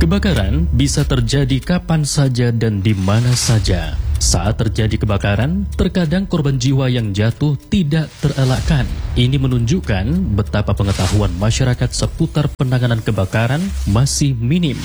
Kebakaran bisa terjadi kapan saja dan di mana saja. Saat terjadi kebakaran, terkadang korban jiwa yang jatuh tidak terelakkan. Ini menunjukkan betapa pengetahuan masyarakat seputar penanganan kebakaran masih minim.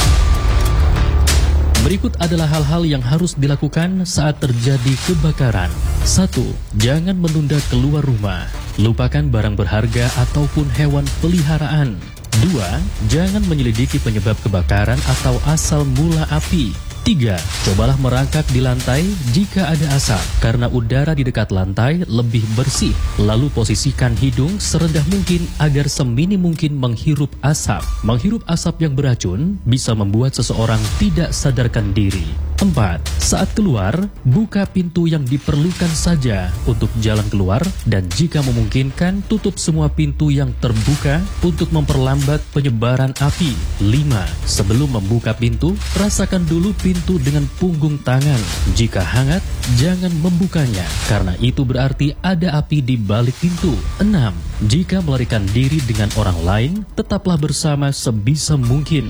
Berikut adalah hal-hal yang harus dilakukan saat terjadi kebakaran. 1. Jangan menunda keluar rumah. Lupakan barang berharga ataupun hewan peliharaan. 2. Jangan menyelidiki penyebab kebakaran atau asal mula api. 3. Cobalah merangkak di lantai jika ada asap, karena udara di dekat lantai lebih bersih. Lalu posisikan hidung serendah mungkin agar seminim mungkin menghirup asap. Menghirup asap yang beracun bisa membuat seseorang tidak sadarkan diri. 4. Saat keluar, buka pintu yang diperlukan saja untuk jalan keluar, dan jika memungkinkan, tutup semua pintu yang terbuka untuk memperlambat penyebaran api. 5. Sebelum membuka pintu, rasakan dulu pintu dengan punggung tangan. Jika hangat, jangan membukanya, karena itu berarti ada api di balik pintu. 6. Jika melarikan diri dengan orang lain, tetaplah bersama sebisa mungkin.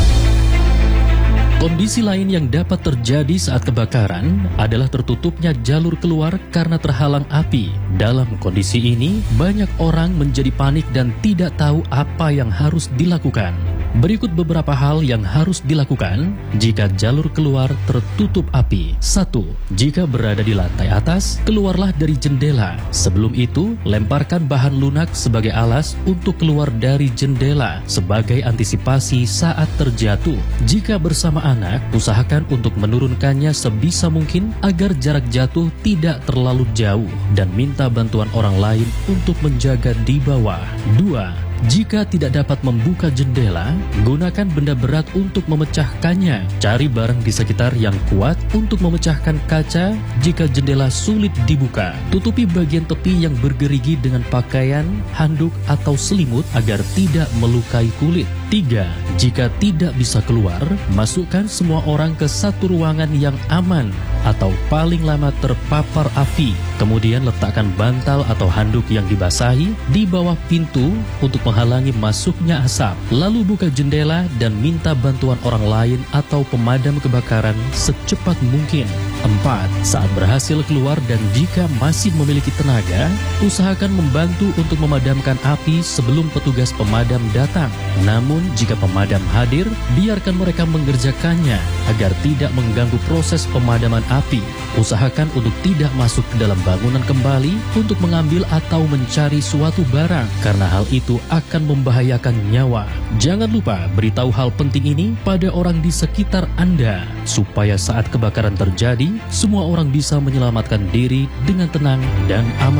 Kondisi lain yang dapat terjadi saat kebakaran adalah tertutupnya jalur keluar karena terhalang api. Dalam kondisi ini, banyak orang menjadi panik dan tidak tahu apa yang harus dilakukan. Berikut beberapa hal yang harus dilakukan jika jalur keluar tertutup api. 1. Jika berada di lantai atas, keluarlah dari jendela. Sebelum itu, lemparkan bahan lunak sebagai alas untuk keluar dari jendela sebagai antisipasi saat terjatuh. Jika bersama anak, usahakan untuk menurunkannya sebisa mungkin agar jarak jatuh tidak terlalu jauh, dan minta bantuan orang lain untuk menjaga di bawah. 2. Jika tidak dapat membuka jendela, gunakan benda berat untuk memecahkannya. Cari barang di sekitar yang kuat untuk memecahkan kaca jika jendela sulit dibuka. Tutupi bagian tepi yang bergerigi dengan pakaian, handuk, atau selimut agar tidak melukai kulit. 3. Jika tidak bisa keluar, masukkan semua orang ke satu ruangan yang aman atau paling lama terpapar api. Kemudian letakkan bantal atau handuk yang dibasahi di bawah pintu untuk menghalangi masuknya asap. Lalu buka jendela dan minta bantuan orang lain atau pemadam kebakaran secepat mungkin. 4. Saat berhasil keluar dan jika masih memiliki tenaga, usahakan membantu untuk memadamkan api sebelum petugas pemadam datang. Namun, jika pemadam hadir, biarkan mereka mengerjakannya agar tidak mengganggu proses pemadaman api. Usahakan untuk tidak masuk ke dalam bangunan kembali untuk mengambil atau mencari suatu barang, karena hal itu akan membahayakan nyawa. Jangan lupa beritahu hal penting ini pada orang di sekitar Anda, supaya saat kebakaran terjadi, semua orang bisa menyelamatkan diri dengan tenang dan aman.